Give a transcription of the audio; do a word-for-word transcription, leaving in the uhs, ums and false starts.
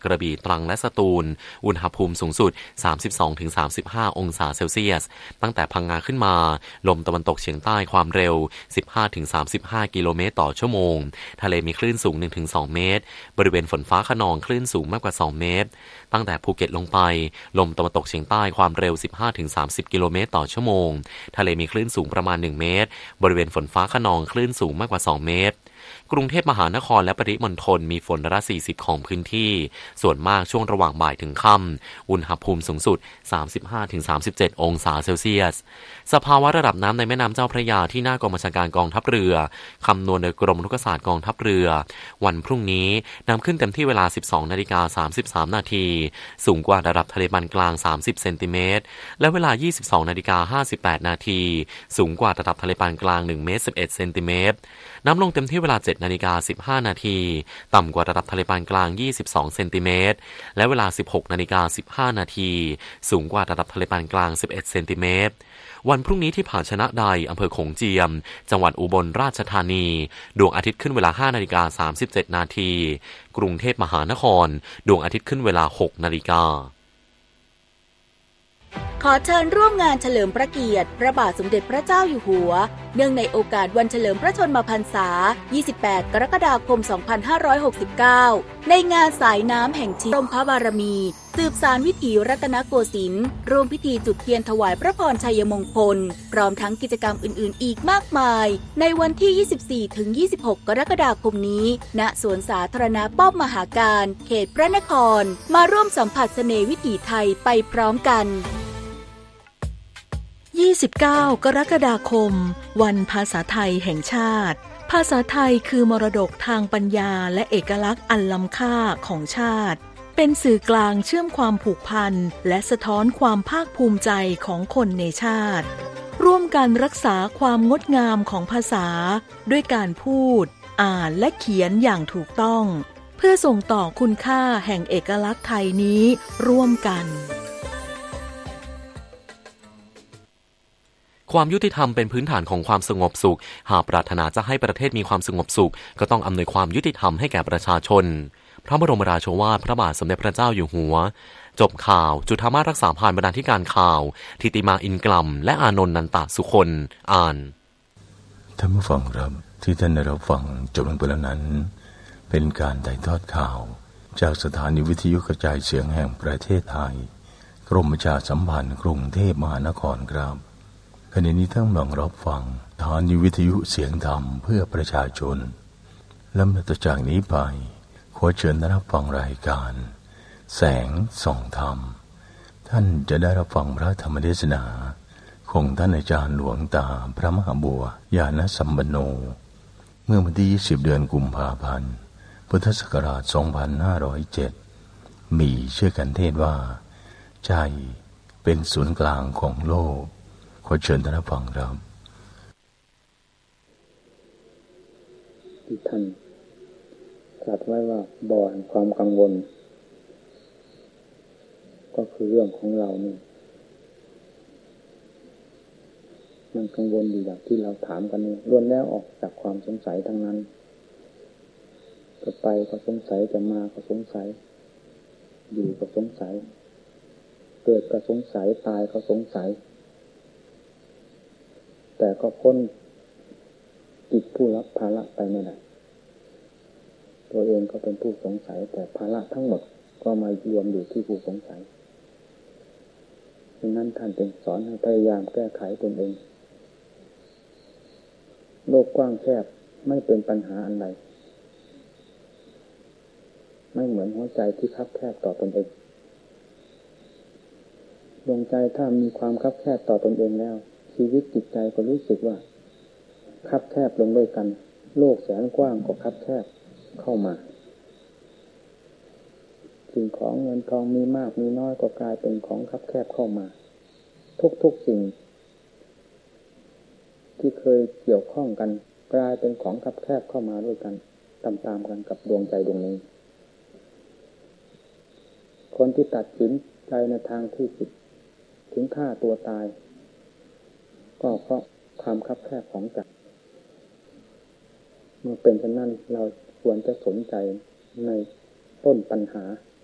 กระบี่ตรังและสตูลอุณหภูมิสูงสุด สามสิบสองถึงสามสิบห้า องศาเซลเซียสตั้งแต่พังงาขึ้นมาลมตะวันตกเฉียงใต้ความเร็ว สิบห้าถึงสามสิบห้า กิโลเมตรต่อชั่วโมงทะเลมีคลื่นสูง หนึ่งถึงสอง เมตรบริเวณฝนฟ้าคะนองคลื่นสูงมากกว่าสองเมตรตั้งแต่ภูเก็ตลงไปลมตะวันตกเฉียงใต้ความเร็ว สิบห้าถึงสามสิบ กิโลเมตรต่อชั่วโมงทะเลมีคลื่นสูงประมาณหนึ่งเมตรบริเวณฝนฟ้าคะนองคลื่นสูงมากกว่าสองเมตรกรุงเทพมหานครและปริมณฑลมีฝนร้อยละสี่สิบของพื้นที่ส่วนมากช่วงระหว่างบ่ายถึงค่ำอุณหภูมิสูงสุด สามสิบห้าถึงสามสิบเจ็ด องศาเซลเซียสสภาวะระดับน้ำในแม่น้ำเจ้าพระยาที่หน้ากองบัญชาการกองทัพเรือคำนวณโดยกรมอุทกศาสตร์กองทัพเรือวันพรุ่งนี้น้ำขึ้นเต็มที่เวลา สิบสองนาฬิกาสามสิบสาม นาทีสูงกว่าระดับทะเลปานกลางสามสิบเซนติเมตรและเวลา ยี่สิบสองนาฬิกาห้าสิบแปด นาทีสูงกว่าระดับทะเลปานกลางหนึ่งเมตรสิบเอ็ดเซนติเมตรน้ำลงเต็มที่เวลา เจ็ดนาฬิกาสิบห้า นาทีต่ำกว่าระดับทะเลปานกลางยี่สิบสองเซนติเมตรและเวลา สิบหกนาฬิกาสิบห้า นาทีสูงกว่าระดับทะเลปานกลางสิบเอ็ดเซนติเมตรวันพรุ่งนี้ที่ผาชนะใดอำเภอโขงเจียมจังหวัดอุบลราชธานีดวงอาทิตย์ขึ้นเวลา ห้านาฬิกาสามสิบเจ็ด นาทีกรุงเทพมหานครดวงอาทิตย์ขึ้นเวลา หกนาฬิกาขอเชิญร่วมงานเฉลิมพระเกียรติพระบาทสมเด็จพระเจ้าอยู่หัวเนื่องในโอกาสวันเฉลิมพระชนมพรรษายี่สิบแปดกรกฎาคมสองพันห้าร้อยหกสิบเก้าในงานสายน้ำแห่งชีพพระบารมีสืบสานวิถีรัตนโกสินทร์ร่วมพิธีจุดเทียนถวายพระพรชัยมงคลพร้อมทั้งกิจกรรมอื่นๆอีกมากมายในวันที่ ยี่สิบสี่ถึงยี่สิบหก กรกฎาคมนี้ณสวนสาธารณะป้อมมหาการเขตพระนครมาร่วมสัมผัสเสน่ห์วิถีไทยไปพร้อมกันยี่สิบเก้ากรกฎาคมวันภาษาไทยแห่งชาติภาษาไทยคือมรดกทางปัญญาและเอกลักษณ์อันล้ำค่าของชาติเป็นสื่อกลางเชื่อมความผูกพันและสะท้อนความภาคภูมิใจของคนในชาติร่วมกันรักษาความงดงามของภาษาด้วยการพูดอ่านและเขียนอย่างถูกต้องเพื่อส่งต่อคุณค่าแห่งเอกลักษณ์ไทยนี้ร่วมกันความยุติธรรมเป็นพื้นฐานของความสงบสุขหากปรารถนาจะให้ประเทศมีความสงบสุขก็ต้องอำนวยความยุติธรรมให้แก่ประชาชนพระบรมราโชวาทพระบาทสมเด็จพระเจ้าอยู่หัวจบข่าวจุฑามาสรักษาพานบรรณาธิการข่าวทิติมาอินกลัมและอานนท์นันตะสุคนอ่านท่านผู้ฟังครับที่ท่านได้รับฟังจบลงไปแล้วนั้นเป็นการถ่ายทอดข่าวจากสถานีวิทยุกระจายเสียงแห่งประเทศไทยกรมประชาสัมพันธ์กรุงเทพมหานครครับขณะนี้ท่านกำลังรับฟังสถานีวิทยุเสียงธรรมเพื่อประชาชนและต่อจากนี้ไปขอเชิญท่านรับฟังรายการแสงส่องธรรมท่านจะได้รับฟังพระธรรมเทศนาของท่านอาจารย์หลวงตาพระมหาบัวญาณสัมปันโนเมื่อวันที่ยี่สิบเดือนกุมภาพันธ์พุทธศักราชสองพันห้าร้อยเจ็ดมีชื่อกันเทศว่าใจเป็นศูนย์กลางของโลกขอเชิญท่านรับฟังครับที่ท่านตรัสไว้ว่าบ่อแห่งความกังวลก็คือเรื่องของเราเนี่ยมันกังวลอยู่อย่างที่เราถามกันนี่ล้วนแล้วออกจากความสงสัยทั้งนั้นจะไปก็สงสัยจะมาก็สงสัยอยู่ก็สงสัยเกิดก็สงสัยตายก็สงสัยแต่ก็พ้นจิตผู้รับภาระไปไม่ได้ตัวเองก็เป็นผู้สงสัยแต่ภาระทั้งหมดก็มารวมอยู่ที่ผู้สงสัยดังนั้นท่านจึงสอนให้พยายามแก้ไขตนเองโลกกว้างแคบไม่เป็นปัญหาอะไรไม่เหมือนหัวใจที่คับแคบต่อตนเองดวงใจถ้ามีความคับแคบต่อตนเองแล้วชีวิตจิตใจก็รู้สึกว่าคับแคบลงด้วยกันโลกแสนกว้างก็คับแคบเข้ามาสิ่งของเงินทองมีมากมีน้อยก็กลายเป็นของคับแคบเข้ามาทุกๆสิ่งที่เคยเกี่ยวข้องกันกลายเป็นของคับแคบเข้ามาด้วยกันตามๆกันกับดวงใจดวงนี้คนที่ตัดสินใจในทางที่ผิดถึงฆ่าตัวตายก็เพราะความคับแคบของใจเมื่อเป็นเช่นนั้นเราควรจะสนใจในต้นปัญหา